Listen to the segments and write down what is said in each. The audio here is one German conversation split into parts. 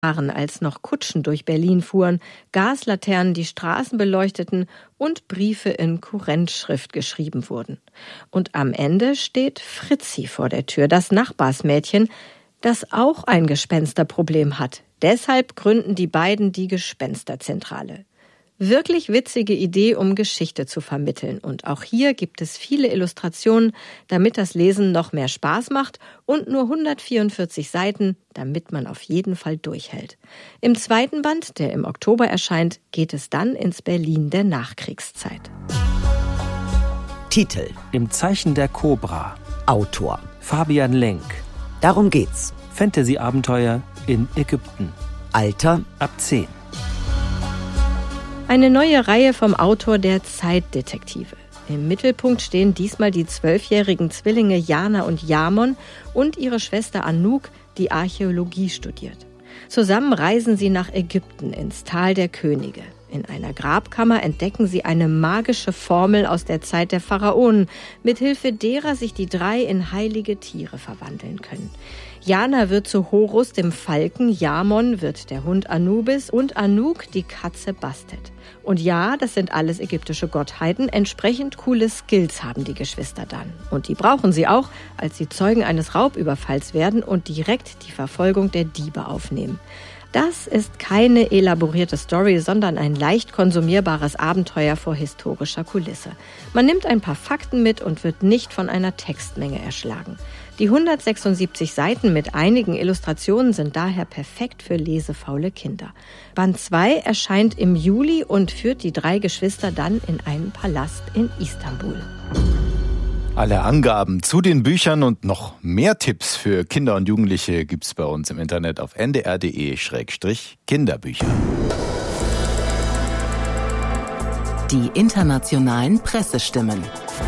als noch Kutschen durch Berlin fuhren, Gaslaternen die Straßen beleuchteten und Briefe in Kurrentschrift geschrieben wurden. Und am Ende steht Fritzi vor der Tür, das Nachbarsmädchen, das auch ein Gespensterproblem hat. Deshalb gründen die beiden die Gespensterzentrale. Wirklich witzige Idee, um Geschichte zu vermitteln. Und auch hier gibt es viele Illustrationen, damit das Lesen noch mehr Spaß macht und nur 144 Seiten, damit man auf jeden Fall durchhält. Im zweiten Band, der im Oktober erscheint, geht es dann ins Berlin der Nachkriegszeit. Titel: Im Zeichen der Kobra. Autor: Fabian Lenk. Darum geht's. Fantasy-Abenteuer in Ägypten. Alter: ab 10. Eine neue Reihe vom Autor der Zeitdetektive. Im Mittelpunkt stehen diesmal die 12-jährigen Zwillinge Jana und Jamon und ihre Schwester Anouk, die Archäologie studiert. Zusammen reisen sie nach Ägypten ins Tal der Könige. In einer Grabkammer entdecken sie eine magische Formel aus der Zeit der Pharaonen, mithilfe derer sich die drei in heilige Tiere verwandeln können. Jana wird zu Horus, dem Falken, Jamon wird der Hund Anubis und Anouk die Katze Bastet. Und ja, das sind alles ägyptische Gottheiten. Entsprechend coole Skills haben die Geschwister dann. Und die brauchen sie auch, als sie Zeugen eines Raubüberfalls werden und direkt die Verfolgung der Diebe aufnehmen. Das ist keine elaborierte Story, sondern ein leicht konsumierbares Abenteuer vor historischer Kulisse. Man nimmt ein paar Fakten mit und wird nicht von einer Textmenge erschlagen. Die 176 Seiten mit einigen Illustrationen sind daher perfekt für lesefaule Kinder. Band 2 erscheint im Juli und führt die drei Geschwister dann in einen Palast in Istanbul. Alle Angaben zu den Büchern und noch mehr Tipps für Kinder und Jugendliche gibt's bei uns im Internet auf ndr.de/Kinderbücher. Die internationalen Pressestimmen.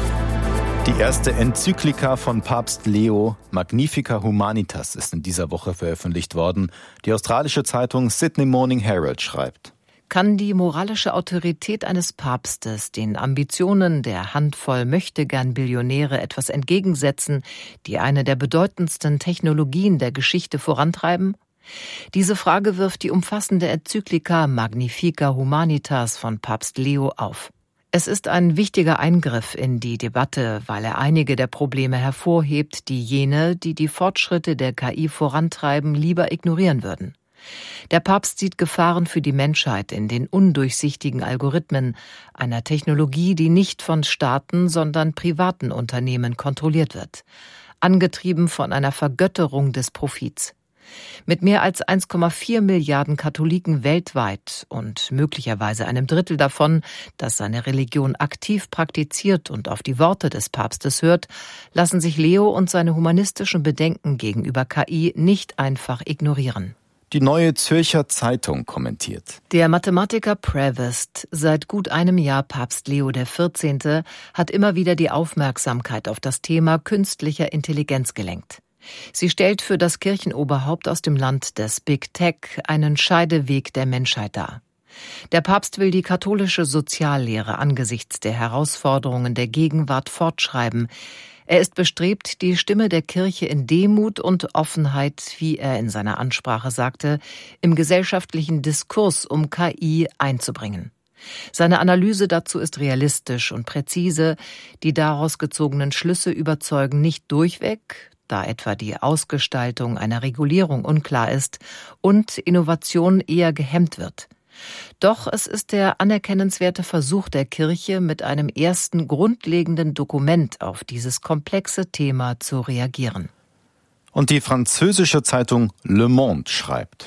Die erste Enzyklika von Papst Leo, Magnifica Humanitas, ist in dieser Woche veröffentlicht worden. Die australische Zeitung Sydney Morning Herald schreibt: Kann die moralische Autorität eines Papstes den Ambitionen der Handvoll Möchtegern-Billionäre etwas entgegensetzen, die eine der bedeutendsten Technologien der Geschichte vorantreiben? Diese Frage wirft die umfassende Enzyklika Magnifica Humanitas von Papst Leo auf. Es ist ein wichtiger Eingriff in die Debatte, weil er einige der Probleme hervorhebt, die jene, die die Fortschritte der KI vorantreiben, lieber ignorieren würden. Der Papst sieht Gefahren für die Menschheit in den undurchsichtigen Algorithmen, einer Technologie, die nicht von Staaten, sondern privaten Unternehmen kontrolliert wird, angetrieben von einer Vergötterung des Profits. Mit mehr als 1,4 Milliarden Katholiken weltweit und möglicherweise einem Drittel davon, das seine Religion aktiv praktiziert und auf die Worte des Papstes hört, lassen sich Leo und seine humanistischen Bedenken gegenüber KI nicht einfach ignorieren. Die Neue Zürcher Zeitung kommentiert: Der Mathematiker Prevost, seit gut einem Jahr Papst Leo XIV., hat immer wieder die Aufmerksamkeit auf das Thema künstlicher Intelligenz gelenkt. Sie stellt für das Kirchenoberhaupt aus dem Land des Big Tech einen Scheideweg der Menschheit dar. Der Papst will die katholische Soziallehre angesichts der Herausforderungen der Gegenwart fortschreiben. Er ist bestrebt, die Stimme der Kirche in Demut und Offenheit, wie er in seiner Ansprache sagte, im gesellschaftlichen Diskurs um KI einzubringen. Seine Analyse dazu ist realistisch und präzise. Die daraus gezogenen Schlüsse überzeugen nicht durchweg, da etwa die Ausgestaltung einer Regulierung unklar ist und Innovation eher gehemmt wird. Doch es ist der anerkennenswerte Versuch der Kirche, mit einem ersten grundlegenden Dokument auf dieses komplexe Thema zu reagieren. Und die französische Zeitung Le Monde schreibt: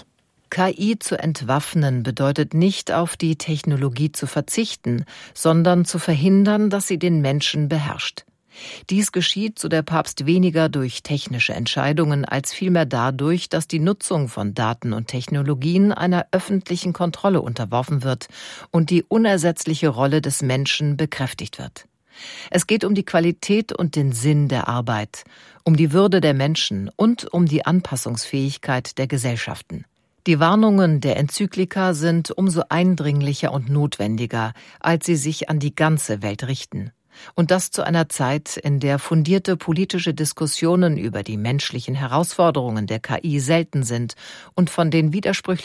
KI zu entwaffnen bedeutet nicht, auf die Technologie zu verzichten, sondern zu verhindern, dass sie den Menschen beherrscht. Dies geschieht, so der Papst, weniger durch technische Entscheidungen als vielmehr dadurch, dass die Nutzung von Daten und Technologien einer öffentlichen Kontrolle unterworfen wird und die unersetzliche Rolle des Menschen bekräftigt wird. Es geht um die Qualität und den Sinn der Arbeit, um die Würde der Menschen und um die Anpassungsfähigkeit der Gesellschaften. Die Warnungen der Enzyklika sind umso eindringlicher und notwendiger, als sie sich an die ganze Welt richten. Und das zu einer Zeit, in der fundierte politische Diskussionen über die menschlichen Herausforderungen der KI selten sind und von den widersprüchlichen